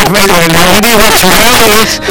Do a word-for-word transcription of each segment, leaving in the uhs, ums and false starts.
el vídeo es,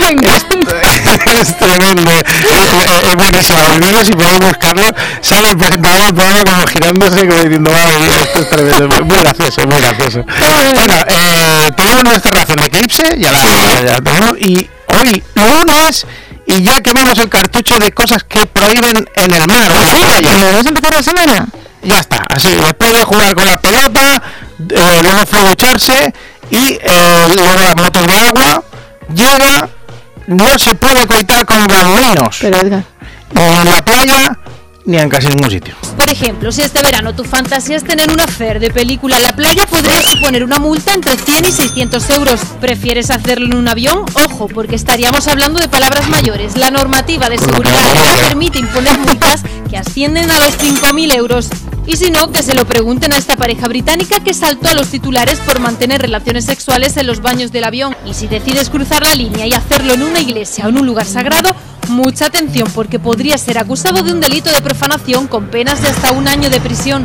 es tremendo, es, es buenísimo. El vídeo, si podéis buscarlo, sale el presentador del programa como girándose, como diciendo, madre mía, esto es tremendo, muy gracioso, muy gracioso. Bueno, eh, tenemos nuestra ración de Eclipse, ya la, ya la tenemos, y hoy, lunes, y ya quemamos el cartucho de cosas que prohíben en el mar. ¿Vamos a empezar la semana? Ya está, así, después de jugar con la pelota, eh, luego fue a ducharse y eh, luego las motos de agua, llega, no se puede coitar con bambinos, pero Edgar, ni en la playa, ni en casi ningún sitio. Por ejemplo, si este verano tu fantasía es tener un affair de película en la playa, podría suponer una multa entre cien y seiscientos euros. ¿Prefieres hacerlo en un avión? Ojo, porque estaríamos hablando de palabras mayores. La normativa de seguridad no permite imponer multas que ascienden a los cinco mil euros. Y si no, que se lo pregunten a esta pareja británica que saltó a los titulares por mantener relaciones sexuales en los baños del avión. Y si decides cruzar la línea y hacerlo en una iglesia o en un lugar sagrado, mucha atención, porque podría ser acusado de un delito de profanación con penas de hasta un año de prisión.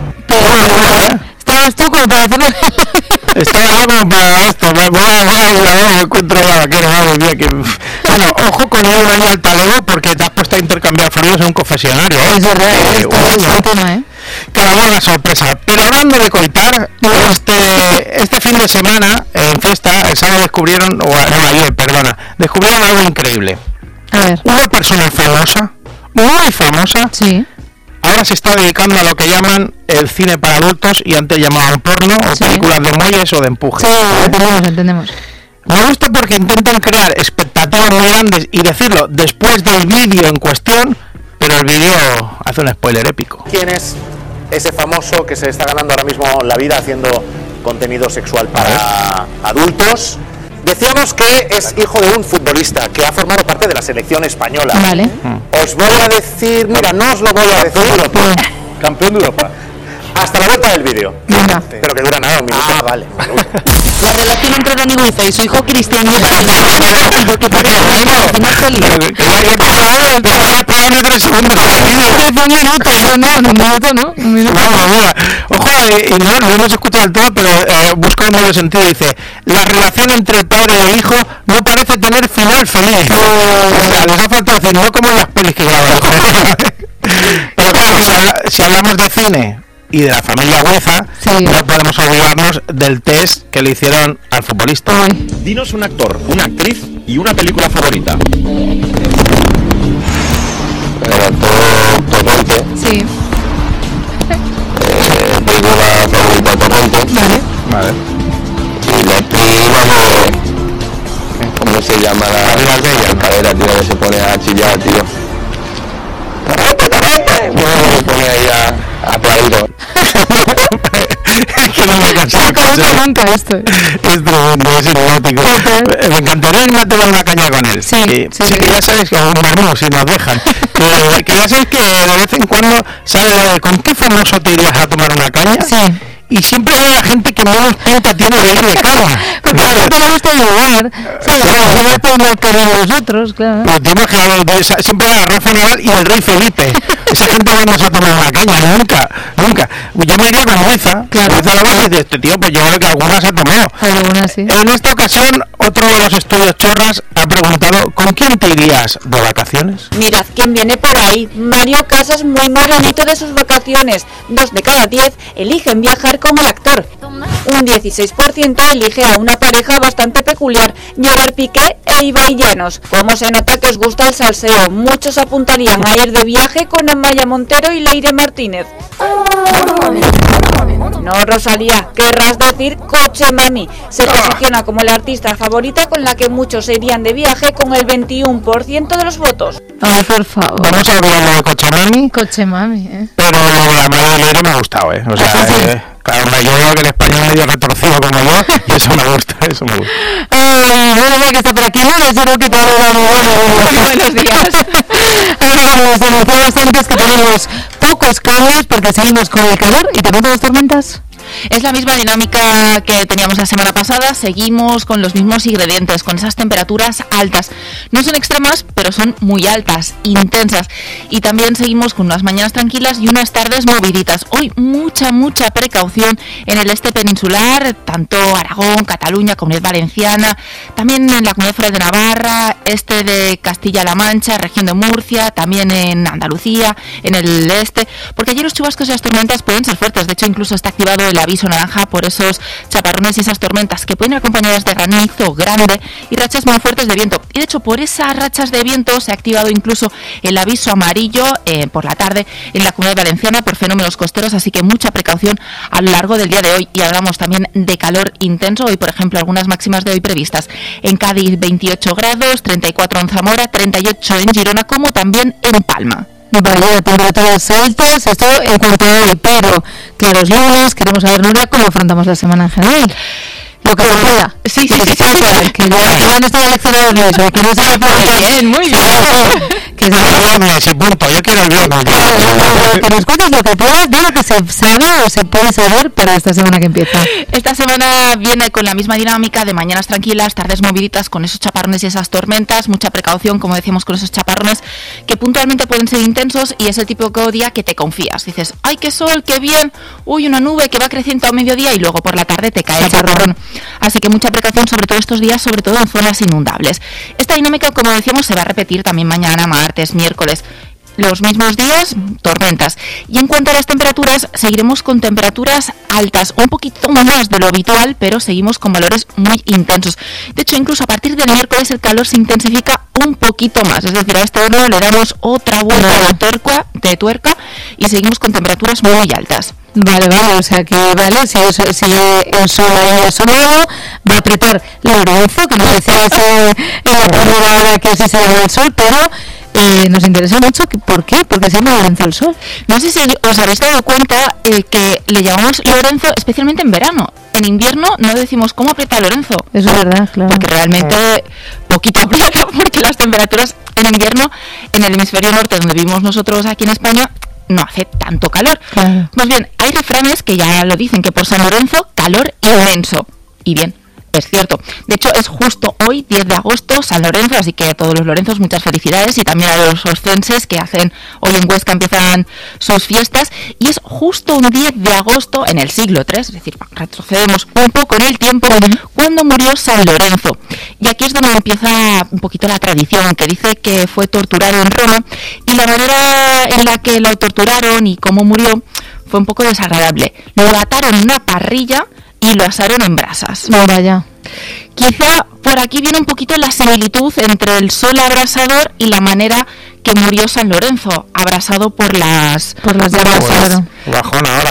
¿estabas tú como para hacerlo? Estaba yo como para esto, voy a voy a me encuentro la vaquera, madre mía, que... Bueno, ojo con ir ahí al talego, porque te has puesto a intercambiar fluidos en un confesionario, ¿eh? Es verdad, eh, esto es un tema, ¿eh? Que la buena sorpresa. Pero hablando de coitar, este, este fin de semana, en fiesta, el sábado descubrieron, o no, ayer, perdona, descubrieron algo increíble. A ver. Una persona famosa, muy famosa, sí, ahora se está dedicando a lo que llaman el cine para adultos, y antes llamaban porno, o sí, películas de muelles o de empuje. Sí, entendemos, entendemos. Me gusta porque intentan crear expectativas muy grandes y decirlo después del vídeo en cuestión, pero el vídeo hace un spoiler épico. ¿Quién es ese famoso que se está ganando ahora mismo la vida haciendo contenido sexual para adultos? Decíamos que es hijo de un futbolista que ha formado parte de la selección española. Vale. Os voy a decir, mira, no os lo voy a decir. Campeón de Europa. Hasta la vuelta del vídeo. Venga. Pero que dura nada, un minuto. Ah, vale. La relación entre Dani Buiza y su hijo Cristian porque por eso no es feliz. No, no, un minuto no, un minuto. Ojo, eh, y no, no hemos escuchado del todo, pero eh, busca un nuevo sentido. Dice, la relación entre el padre y el hijo no parece tener final feliz. O sea, les ha faltado decir, no como en las pelis que graban. Pero claro, si, habla, si hablamos de cine y de la familia Buiza, sí, no podemos olvidarnos del test que le hicieron al futbolista. Ay. Dinos un actor, una actriz y una película favorita. El actor Torrente. Sí. Eh, película favorita Torrente. Vale. Vale. Y la actriz, vamos, ¿cómo se llama la bella? Cadera, tío, que se pone a chillar, tío. ¡Torrente, Torrente! Bueno, se pone ahí a, a aplaudir. Es que no me canso. Me encanta esto. Es tremendo, es hipnótico. Me encantaría irme a tomar una caña con él. Sí, sí, sí, sí, sí. que ya sabes que un menú, si nos dejan. Que, que ya sabes que de vez en cuando sale con qué famoso te irías a tomar una caña. Sí. Y siempre hay la gente que menos pinta tiene de ir de cama. Porque a nosotros nos gusta jugar, ¿sabes? No podemos querer nosotros, claro. Pues te imaginas, siempre era Rafa Nadal y el Rey Felipe. Esa gente vamos a tomar una caña, nunca, nunca. Yo me iría con Buiza, claro. Buiza la base de este tío, pues yo creo que algunas ha tomado. Algunas sí. En esta ocasión, otro de los estudios chorras ha preguntado, ¿con quién te irías de vacaciones? Mirad quién viene por ahí. Mario Casas, muy morenito de sus vacaciones. Dos de cada diez eligen viajar con el actor. Un dieciséis por ciento elige a una pareja bastante peculiar, Gerard Piqué e Ibai Llanos. Como se nota que os gusta el salseo, muchos apuntarían a ir de viaje con Amaya Montero y Leire Martínez. No, Rosalía, querrás decir Coche Mami. Se posiciona como la artista favorita con la que muchos se irían de viaje con el veintiuno por ciento de los votos. Ay, por favor. Vamos a hablar de Coche Mami. Coche Mami, ¿eh? Pero lo de la madre de Leire me ha gustado, ¿eh? O sea, eh, claro, yo veo que el español medio retorcido como yo, y eso me gusta, eso me gusta. Ay, bueno, ya que está por aquí, no, seguro que todo va muy bueno. Buenos días. Ahora nos denunciamos antes que tenemos pocos cambios porque seguimos con el calor y también con las tormentas. Es la misma dinámica que teníamos la semana pasada, seguimos con los mismos ingredientes, con esas temperaturas altas. No son extremas, pero son muy altas, intensas. Y también seguimos con unas mañanas tranquilas y unas tardes moviditas. Hoy mucha, mucha precaución en el este peninsular, tanto Aragón, Cataluña, Comunidad Valenciana, también en la Comunidad Foral de Navarra, este de Castilla-La Mancha, región de Murcia, también en Andalucía, en el este, porque allí los chubascos y las tormentas pueden ser fuertes. De hecho, incluso está activado el aviso naranja por esos chaparrones y esas tormentas que pueden ir acompañadas de granizo grande y rachas muy fuertes de viento. Y de hecho, por esas rachas de viento se ha activado incluso el aviso amarillo eh, por la tarde en la Comunidad Valenciana por fenómenos costeros, así que mucha precaución a lo largo del día de hoy. Y hablamos también de calor intenso. Hoy, por ejemplo, algunas máximas de hoy previstas. En Cádiz, veintiocho grados, treinta y cuatro en Zamora, treinta y ocho en Girona, como también en Palma. Vaya, temperaturas altas, esto en cuanto a hoy, pero claro, es lunes, queremos saber, Nuria, cómo afrontamos la semana en general. Lo que se pueda. Sí, sí, sí, sí, sí, sí. Que ya van a estar eleccionados Luis, que no se va a Muy bien, muy bien. Que se viernes y punto, yo quiero el viernes. Que nos cuentes lo que puedas, de lo que se sabe o se puede saber para esta semana que empieza. Esta semana viene con la misma dinámica de mañanas tranquilas, tardes moviditas con esos chaparrones y esas tormentas, mucha precaución, como decíamos, con esos chaparrones que puntualmente pueden ser intensos y es el típico día que te confías. Dices, ay, qué sol, qué bien, uy, una nube que va creciendo a mediodía y luego por la tarde te cae el chaparrón. Así que mucha precaución sobre todo estos días, sobre todo en zonas inundables. Esta dinámica, como decíamos, se va a repetir también mañana, martes, miércoles. Los mismos días, tormentas. Y en cuanto a las temperaturas, seguiremos con temperaturas altas, un poquito más de lo habitual, pero seguimos con valores muy intensos. De hecho, incluso a partir del miércoles el calor se intensifica un poquito más. Es decir, a este horno le damos otra vuelta de tuerca, de tuerca y seguimos con temperaturas muy altas. Vale, vale, o sea que, vale, si, eso, si el sol ahí asomado, va a apretar Lorenzo, que nos decía en la primera hora que así se llama el sol, pero eh, nos interesa mucho, ¿por qué? Porque se llama Lorenzo el sol. No sé si os habéis dado cuenta eh, que le llamamos Lorenzo especialmente en verano. En invierno no decimos cómo aprieta Lorenzo. Eso es verdad, claro. Porque realmente poquito aprieta, porque las temperaturas en invierno en el hemisferio norte, donde vivimos nosotros aquí en España, no hace tanto calor. Claro. Más bien, hay refranes que ya lo dicen, que por San Lorenzo, calor inmenso. Y bien, es cierto. De hecho, es justo hoy, diez de agosto, San Lorenzo, así que a todos los Lorenzos muchas felicidades y también a los oscenses que hacen, hoy en Huesca empiezan sus fiestas, y es justo un diez de agosto en el siglo tres, es decir, retrocedemos un poco en el tiempo, cuando murió San Lorenzo. Y aquí es donde empieza un poquito la tradición, que dice que fue torturado en Roma, y la manera en la que lo torturaron y cómo murió fue un poco desagradable. Lo ataron en una parrilla y lo asaron en brasas. No, vaya. Quizá por aquí viene un poquito la similitud entre el sol abrasador y la manera que murió San Lorenzo, abrasado por las por las llamas. Claro. Bajón ahora.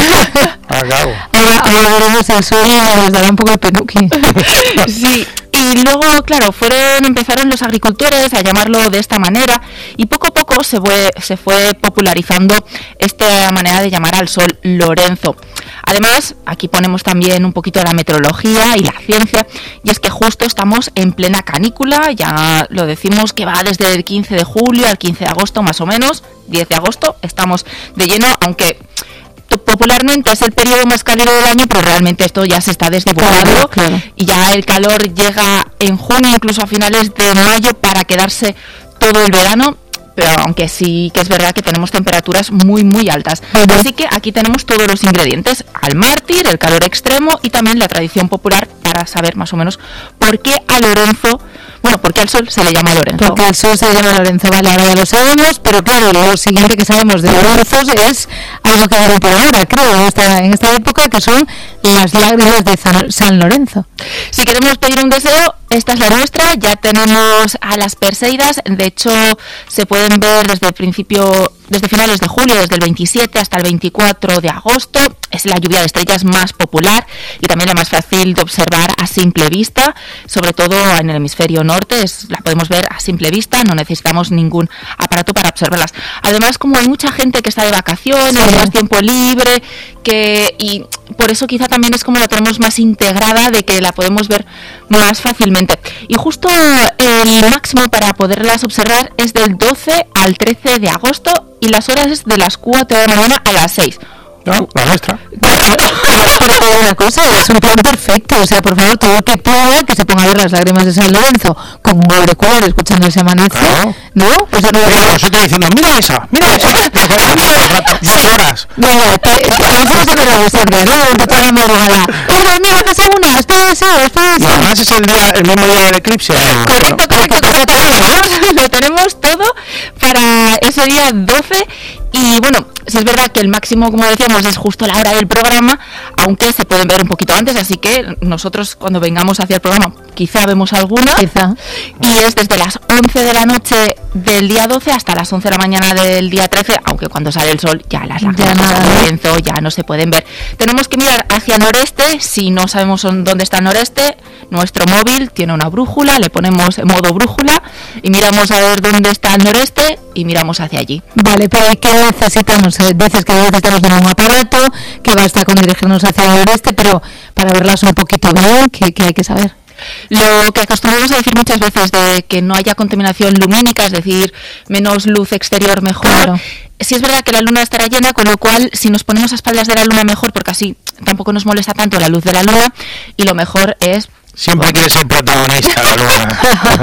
Acabo. Ahora, ahora veremos el sol y nos dará un poco el penuqui. Sí. Y luego, claro, fueron empezaron los agricultores a llamarlo de esta manera y poco a poco se fue, se fue popularizando esta manera de llamar al sol Lorenzo. Además, aquí ponemos también un poquito la meteorología y la ciencia, y es que justo estamos en plena canícula, ya lo decimos que va desde el quince de julio al quince de agosto más o menos, diez de agosto, estamos de lleno, aunque popularmente es el periodo más cálido del año, pero realmente esto ya se está desdibujando, claro, claro. Y ya el calor llega en junio, incluso a finales de mayo, para quedarse todo el verano. Pero aunque sí que es verdad que tenemos temperaturas muy muy altas. Uh-huh. Así que aquí tenemos todos los ingredientes: al mártir, el calor extremo y también la tradición popular para saber más o menos por qué a Lorenzo, bueno, por qué al sol se le llama Lorenzo. Porque al sol se le llama Lorenzo, vale, ahora ya lo sabemos, pero claro, lo siguiente que sabemos de Lorenzo es algo que viene por ahora, creo, en esta, en esta época, que son las lágrimas de San, San Lorenzo. Si queremos pedir un deseo, esta es la nuestra. Ya tenemos a las Perseidas, de hecho se pueden ver desde el principio, desde finales de julio, desde el veintisiete hasta el veinticuatro de agosto. Es la lluvia de estrellas más popular y también la más fácil de observar a simple vista, sobre todo en el hemisferio norte. Es, la podemos ver a simple vista, no necesitamos ningún aparato para observarlas. Además, como hay mucha gente que está de vacaciones, sí, más tiempo libre, que y por eso quizá también es como la tenemos más integrada, de que la podemos ver más fácilmente. Y justo el máximo para poderlas observar es del doce al trece de agosto y las horas es de las cuatro de la mañana a las seis. No, la nuestra. Pero una cosa, es un plan perfecto. O sea, por favor, todo el que pueda, que se ponga a ver Las lágrimas de San Lorenzo con un auricular escuchando ese amanecer. Claro. ¿No? Eso no Pero nosotros diciendo, mira esa, mira esa. Dos horas. Venga, te vamos a ver a vosotros, ¿no? Durante toda la madrugada. Oye, mira, que sea una, espera eso, espera Y eso. además es el, día, el mismo día del eclipse. Correcto, correcto, correcto. Lo tenemos todo para ese día doce. Y bueno, si es verdad que el máximo, como decíamos, es justo la hora del programa, aunque se pueden ver un poquito antes, así que nosotros cuando vengamos hacia el programa quizá vemos alguna. Quizá. Y es desde las once de la noche del día doce hasta las once de la mañana del día trece, aunque cuando sale el sol ya las lágrimas de San Lorenzo ya no se pueden ver. Tenemos que mirar hacia el noreste. Si no sabemos dónde está el noreste, nuestro móvil tiene una brújula, le ponemos en modo brújula y miramos a ver dónde está el noreste y miramos hacia allí. Vale, pero ¿qué necesitamos? Dices que necesitamos de un aparato, que basta con dirigirnos hacia el noreste, pero para verlas un poquito bien, ¿qué, qué hay que saber? Lo que acostumbramos a decir muchas veces de que no haya contaminación lumínica, es decir, menos luz exterior mejor. Claro. Sí es verdad que la luna estará llena, con lo cual si nos ponemos a espaldas de la luna mejor, porque así tampoco nos molesta tanto la luz de la luna, y lo mejor es... Siempre quiere ser protagonista la luna.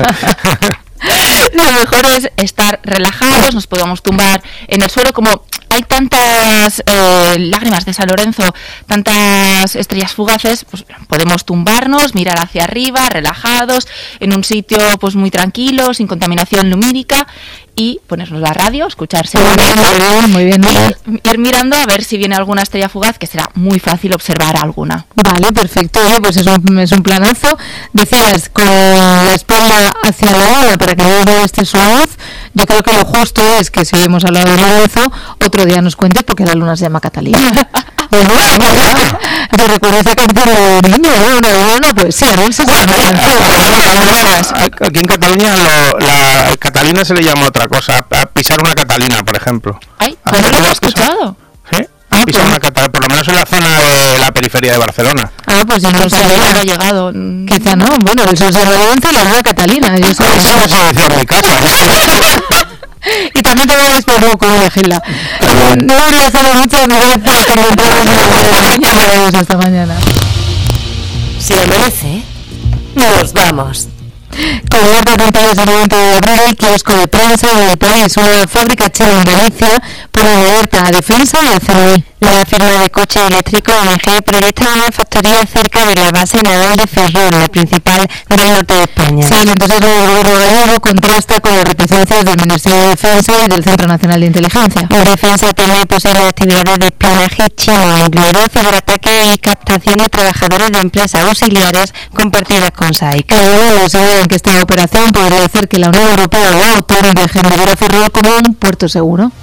Lo mejor es estar relajados, nos podemos tumbar en el suelo, como hay tantas eh, lágrimas de San Lorenzo, tantas estrellas fugaces, pues podemos tumbarnos, mirar hacia arriba, relajados, en un sitio pues muy tranquilo, sin contaminación lumínica, y ponernos la radio, escucharse muy bien, muy bien, muy bien. Y ir mirando a ver si viene alguna estrella fugaz, que será muy fácil observar alguna. Vale, perfecto, pues es un, es un planazo. Decías, con la espalda hacia la luna para que no esté su luz. Yo creo que lo justo es que si hemos hablado de Lorenzo, otro día nos cuentes porque la luna se llama Catalina. Bueno, te recuerdo esa canción de niño, ¿no? Una, una poesía, ¿no? Eso es Aquí en Cataluña lo, la Catalina se le llama otra cosa, a pisar una Catalina, por ejemplo. Ay, pues no lo he escuchado. ¿Sí? Ah, pisar pues una Catalina, por lo menos en la zona de la periferia de Barcelona. Ah, pues yo no lo sabía. Ha llegado. Quizá no, bueno, el sol se revienta y la nueva Catalina. Yo sé eso no se decía en mi casa. Y también te voy a despedir con una gila. No debería hacer muchas gracias por encontrarnos esta mañana. Si amanece, nos vamos. Como ya te contaba el momento de abrir el kiosco de prensa del país, una fábrica china en Galicia, pone alerta a defensa y a C N I. La firma de coche eléctrico M G proyecta una factoría cerca de la base naval de Ferrol, la principal del norte de España. Sí, entonces el gobierno gallego contrasta con las reticencias del Ministerio de Defensa y del Centro Nacional de Inteligencia. La defensa teme posibles actividades de espionaje chino, incluido ciberataques y captación de trabajadores de empresas auxiliares compartidas con S A I C. Claro, saben que esta operación podría hacer que la Unión Europea o la OTAN dejen de ver a Ferrol como un puerto seguro.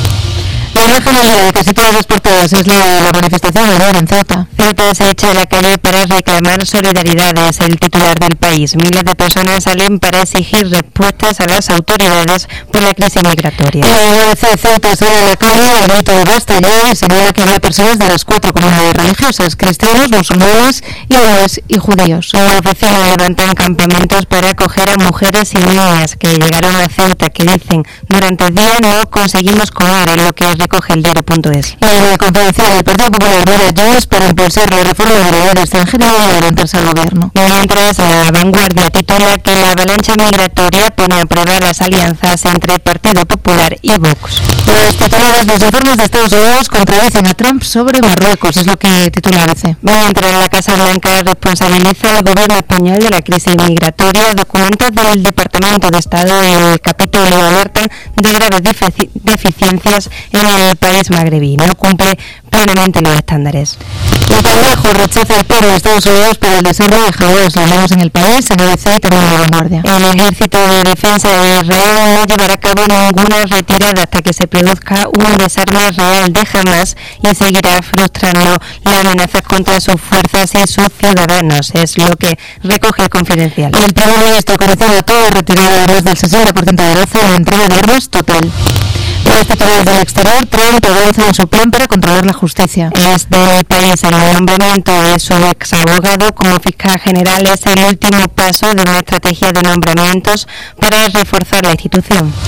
La imagen de casi todas las portadas es la de la manifestación de ayer en Ceuta. Ceuta se echa a la calle para reclamar solidaridad, es el titular del país. Miles de personas salen para exigir respuestas a las autoridades por la crisis migratoria. La B C Ceuta sale a la calle al grito de basta ya y señala que habrá personas de las cuatro comunidades religiosas, cristianos, musulmanes, árabes y judíos. Las vecinas levantan campamentos para acoger a mujeres y niñas que llegaron a Ceuta, que dicen durante el día no conseguimos comer, en lo que recoge el diario punto es. Y la conferencia del Partido Popular de Jones para impulsar la reforma de la ley de extranjería y adelantarse al gobierno. Mientras, la Vanguardia titula que la avalancha migratoria pone a prueba las alianzas entre el Partido Popular y Vox. Los titulares, los informes de Estados Unidos contradicen a Trump sobre Marruecos, es lo que titula A B C. Mientras la Casa Blanca responsabiliza al gobierno español de la crisis migratoria, documentos del Departamento de Estado y el Capitolio alertan de graves defici- deficiencias en el país magrebí. No cumple plenamente los estándares. El Consejo rechaza el paro de Estados Unidos para el desarrollo de jabones labrados en el país, en A B C y también en la Vanguardia. El Ejército de Defensa de Israel no llevará a cabo ninguna retirada hasta que se produzca un desarme real de Hamas y seguirá frustrando las amenazas contra sus fuerzas y sus ciudadanos, es lo que recoge el Confidencial. El primer ministro conoció a toda retirada de más del sesenta por ciento de Gaza y la entrega de armas total. Los titulares del exterior, Trump avanza en su plan para controlar la justicia. Es del país. El nombramiento de su ex abogado como fiscal general es el último paso de una estrategia de nombramientos para reforzar la institución. Sí,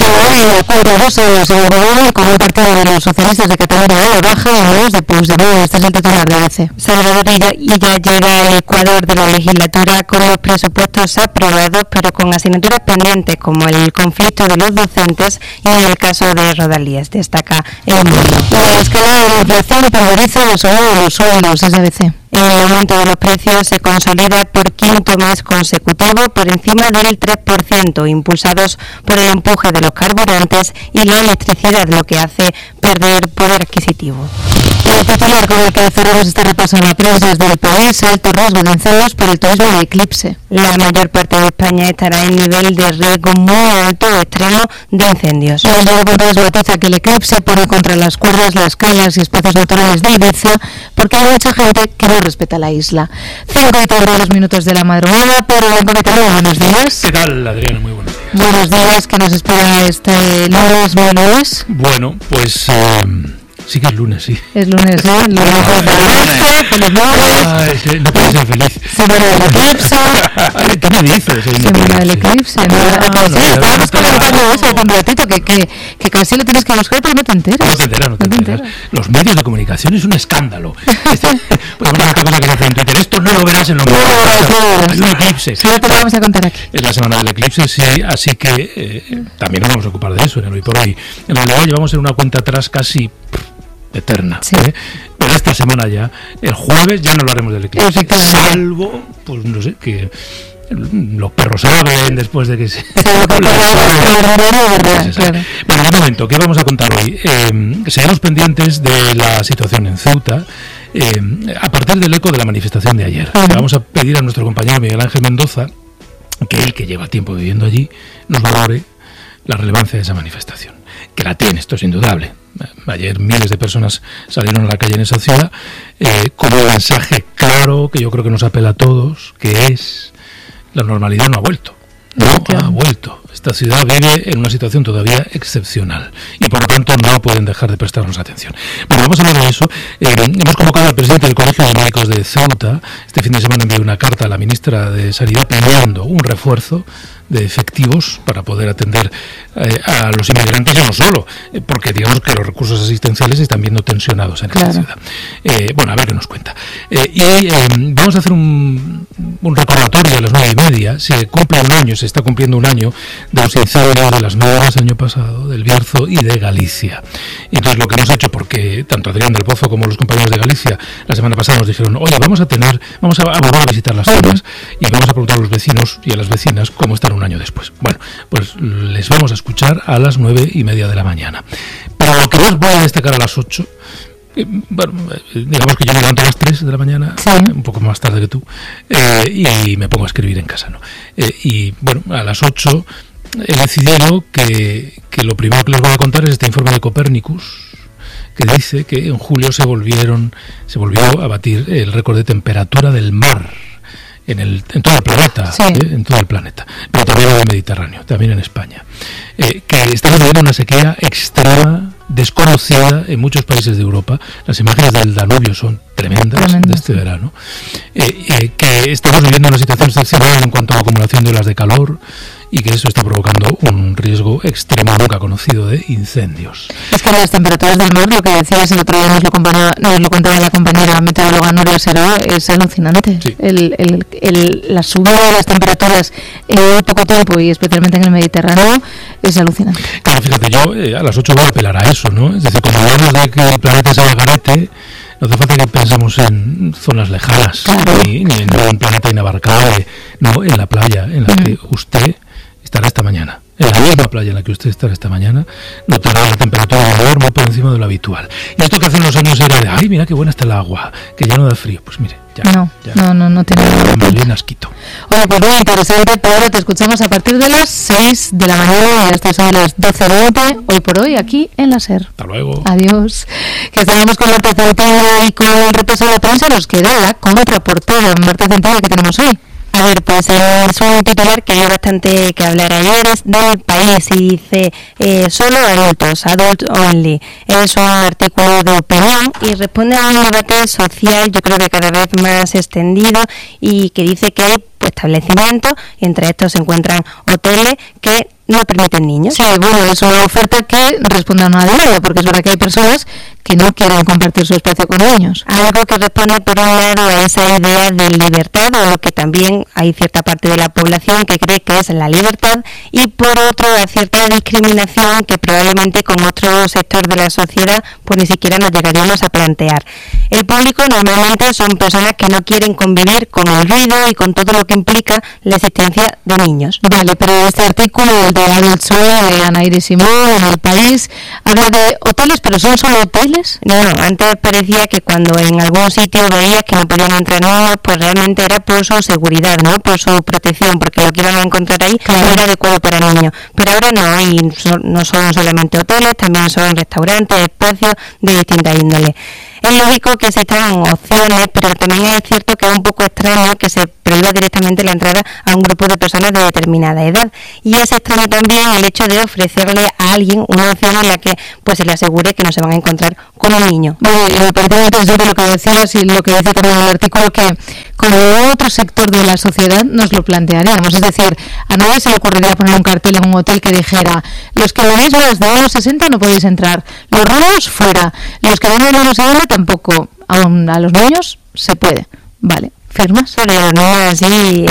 hoy a cuatro dos en el gobierno con un partido de los socialistas de Cataluña a la baja y dos de Puigdemont. Este es el titular de A B C. Salvador Illa llega al Ecuador de la legislatura con los presupuestos aprobados, pero con asignaturas pendientes como el conflicto de los docentes y el caso de Rodalíes, destaca el mundo. La escalada de la inflación pulveriza la subida de los sueldos, es de A B C. El aumento de los precios se consolida por quinto mes consecutivo por encima del tres por ciento, impulsados por el empuje de los carburantes y la electricidad, lo que hace perder poder adquisitivo. El titular con el que cerramos este repaso en la prensa es del país: alto riesgo de incendios por el turismo de eclipse. La mayor parte de España estará en nivel de riesgo muy alto o extremo de incendios. El Europuntos matiza que el eclipse pone contra las cuerdas las calles y espacios naturales de Ibiza porque hay mucha gente que no respeta la isla. cinco y treinta los minutos de la madrugada, pero Blanco Catalán, buenos días. ¿Qué tal, Adriana? Muy buenos días. Buenos días, ¿qué nos espera este lunes, muy lunes? Bueno, pues eh, sí que es lunes, sí. Es lunes, ¿eh? Lunes de feliz lunes. No puede ser feliz. Semana del eclipse. ¿Qué me dices? Semana del eclipse. Estábamos comentando eso hace un ratito, que, que, que casi lo tienes que buscar, pero no te enteras. No te enteras, no te, no te enteras. enteras. Los medios de comunicación es un escándalo. Este, pues bueno, otra cosa que hace en Twitter, esto no lo verás en los medios. Hay un eclipse. Sí, te lo vamos a contar aquí. Es la semana del eclipse, sí, así que eh, también nos vamos a ocupar de eso en el Hoy por Hoy. En realidad llevamos en una cuenta atrás casi eterna, sí. ¿eh? Pero esta semana ya, el jueves ya no hablaremos del eclipse, salvo, pues no sé, que los perros hablen después de que se... Bueno, un momento, ¿qué vamos a contar hoy? Eh, seguimos pendientes de la situación en Ceuta, eh, a partir del eco de la manifestación de ayer. Uh-huh. Vamos a pedir a nuestro compañero Miguel Ángel Mendoza, que él, que lleva tiempo viviendo allí, nos valore la relevancia de esa manifestación, que la tiene, esto es indudable. Ayer miles de personas salieron a la calle en esa ciudad eh, con un mensaje claro que yo creo que nos apela a todos, que es: la normalidad no ha vuelto, no ha vuelto. Esta ciudad vive en una situación todavía excepcional y por lo tanto no pueden dejar de prestarnos atención. Bueno, vamos a hablar de eso. Eh, hemos convocado al presidente del Colegio de Médicos de Ceuta. Este fin de semana envió una carta a la ministra de Sanidad pidiendo un refuerzo de efectivos para poder atender eh, a los inmigrantes, y no solo, eh, porque digamos que los recursos asistenciales están viendo tensionados en claro. esta ciudad. Eh, bueno, a ver qué nos cuenta. Eh, y eh, vamos a hacer un, un recordatorio a las nueve y media. Se cumple un año, se está cumpliendo un año de los incendios de las Navas el año pasado, del Bierzo y de Galicia. Y entonces lo que hemos hecho, porque tanto Adrián del Pozo como los compañeros de Galicia la semana pasada nos dijeron: oye, vamos a tener, vamos a, a volver a visitar las zonas y vamos a preguntar a los vecinos y a las vecinas cómo están un año después. Bueno, pues les vamos a escuchar a las nueve y media de la mañana. Pero lo que más voy a destacar a las ocho, eh, bueno, digamos que yo me levanto a las tres de la mañana, sí. un poco más tarde que tú, eh, y me pongo a escribir en casa, ¿no? Eh, y bueno, a las ocho he decidido que, que lo primero que les voy a contar es este informe de Copérnicus, que dice que en julio se volvieron, se volvió a batir el récord de temperatura del mar en el en todo el planeta, sí. ¿eh? en todo el planeta, pero también en el Mediterráneo, también en España, eh, que estamos viviendo una sequía extrema, desconocida en muchos países de Europa. Las imágenes del Danubio son tremendas, tremendas. de este verano, eh, eh, que estamos viviendo una situación excepcional en cuanto a la acumulación de olas de calor, y que eso está provocando un riesgo extremo nunca conocido de incendios. Es que las temperaturas del mar, lo que decías el otro día, nos lo, nos lo contaba la compañera meteoróloga Nuria Será, es alucinante. Sí. El, el, el, la subida de las temperaturas en poco tiempo, y especialmente en el Mediterráneo, es alucinante. Claro, fíjate, yo eh, a las ocho voy a apelar a eso, ¿no? Es decir, cuando hablamos de que el planeta se va a garete, no hace falta que pensemos en zonas lejanas, claro. ni, ni en un planeta inabarcable, no, en la playa, en la mm. que usted estará esta mañana, en la misma playa en la que usted estará esta mañana, notará la temperatura del agua muy por encima de lo habitual. Y esto que hace unos años era de: ay, mira qué buena está el agua, que ya no da frío. Pues mire, ya no, ya, no, no, no tiene nada. Más bien asquito. Oye, pues muy interesante, pero te escuchamos a partir de las seis de la mañana y hasta a las doce veinte, hoy por hoy, aquí en la SER. Hasta luego. Adiós. Que estaremos con Marta Centella y con el repaso de la prensa. Nos queda la contraportada. Marta Centella, ¿qué tenemos hoy? A ver, pues es un titular que hay bastante que hablar ayer, es del País, y dice eh, solo adultos, adult only. Es un artículo de opinión y responde a un debate social, yo creo que cada vez más extendido, y que dice que hay establecimientos, y entre estos se encuentran hoteles que no permiten niños. Sí, bueno, es una oferta que responde a una demanda, porque es verdad que hay personas que no quieren compartir su espacio con niños. Algo que responde por un lado a esa idea de libertad, o lo que también hay cierta parte de la población que cree que es la libertad, y por otro a cierta discriminación que probablemente con otro sector de la sociedad pues ni siquiera nos llegaríamos a plantear. El público normalmente son personas que no quieren convivir con el ruido y con todo lo que implica la existencia de niños. Vale, pero este artículo de Adult Swim, de Ana Iris Simón, en El País, habla de hoteles, pero ¿son solo hoteles? No, antes parecía que cuando en algún sitio veías que no podían entrar niños, pues realmente era por su seguridad, ¿no? Por su protección, porque lo que iban a encontrar ahí claro. no era adecuado para niños. Pero ahora no, y no son solamente hoteles, también son restaurantes, espacios de distintas índoles. Es lógico que existan opciones, pero también es cierto que es un poco extraño que se prohíba directamente la entrada a un grupo de personas de determinada edad. Y es extraño también el hecho de ofrecerle a alguien una opción en la que pues se le asegure que no se van a encontrar con un niño. Bueno, me parece muy interesante lo que decías y lo que dice también el artículo, que como otro sector de la sociedad nos lo plantearíamos. Es decir, a nadie se le ocurriría poner un cartel en un hotel que dijera: los que venís más de uno sesenta no podéis entrar, los rudos fuera, los que vengan de uno setenta tampoco, aún a los niños se puede. Vale, ¿firmas? Sobre los niños, sí,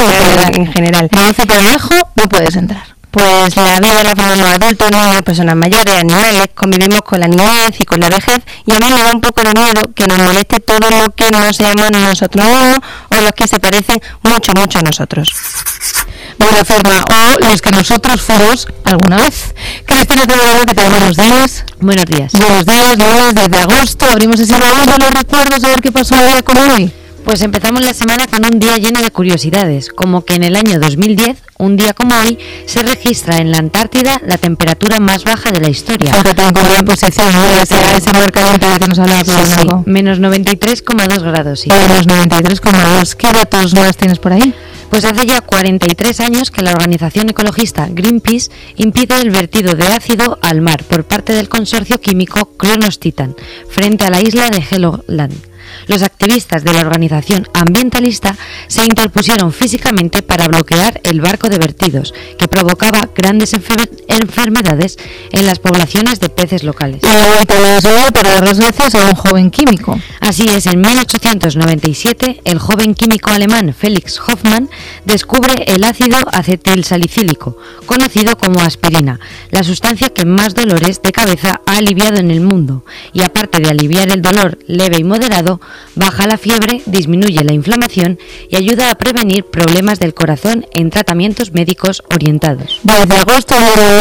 en general. No hace trabajo, no puedes entrar. Pues la vida la formamos adultos, niños, personas mayores, animales, convivimos con la niñez y con la vejez, y a mí me da un poco de miedo que nos moleste todo lo que no seamos nosotros mismos o los que se parecen mucho, mucho a nosotros. Buena forma, o los que nosotros fuimos alguna vez. Cristina Teodoro, que te da buenos días. Buenos días. Buenos días, lunes desde agosto, abrimos ese baúl de los recuerdos a ver qué pasó el día con hoy. Pues empezamos la semana con un día lleno de curiosidades, como que en el año dos mil diez, un día como hoy, se registra en la Antártida la temperatura más baja de la historia. Porque tengo buena posición, ¿no? Esa, esa marca que nos habla sí, sí, menos noventa y tres coma dos grados. Sí. Menos noventa y tres coma dos. ¿Qué datos más tienes por ahí? Pues hace ya cuarenta y tres años que la organización ecologista Greenpeace impide el vertido de ácido al mar por parte del consorcio químico Kronos Titan, frente a la isla de Helgoland. Los activistas de la organización ambientalista se interpusieron físicamente para bloquear el barco de vertidos, que provocaba grandes enfer- enfermedades en las poblaciones de peces locales. Y la vuelta a la suerte para dar las gracias a un joven químico. Así es, en mil ochocientos noventa y siete, el joven químico alemán Felix Hoffmann descubre el ácido acetilsalicílico, conocido como aspirina, la sustancia que más dolores de cabeza ha aliviado en el mundo, y aparte de aliviar el dolor leve y moderado, baja la fiebre, disminuye la inflamación y ayuda a prevenir problemas del corazón en tratamientos médicos orientados. Desde agosto,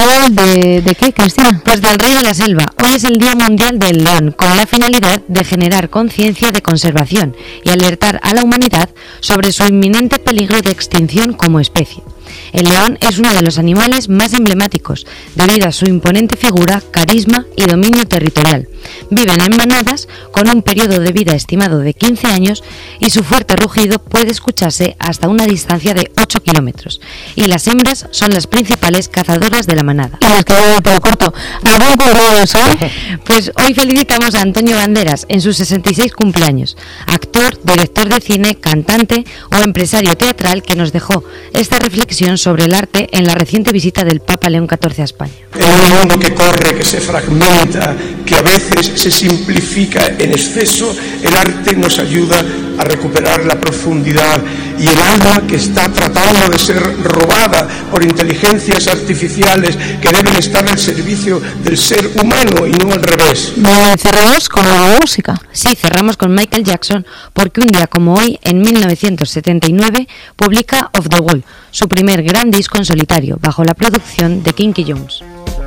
¿de, de qué, Cristina? Pues del rey de la selva. Hoy es el Día Mundial del León, con la finalidad de generar conciencia de conservación y alertar a la humanidad sobre su inminente peligro de extinción como especie. El león es uno de los animales más emblemáticos, debido a su imponente figura, carisma y dominio territorial. Viven en manadas, con un periodo de vida estimado de quince años, y su fuerte rugido puede escucharse hasta una distancia de ocho kilómetros. Y las hembras son las principales cazadoras de la manada. Y las que van de pelo corto. ¿Algún cumpleaños hoy? Pues hoy felicitamos a Antonio Banderas en sus sesenta y seis cumpleaños, actor, director de cine, cantante o empresario teatral que nos dejó esta reflexión sobre el arte en la reciente visita del Papa León catorce a España. En un mundo que corre, que se fragmenta, que a veces se simplifica en exceso, el arte nos ayuda a recuperar la profundidad, y el alma que está tratando de ser robada por inteligencias artificiales que deben estar al servicio del ser humano y no al revés. ¿Cerramos con la música? Sí, cerramos con Michael Jackson, porque un día como hoy, en mil novecientos setenta y nueve, publica Off the Wall, su primer gran disco en solitario, bajo la producción de Kinky Jones.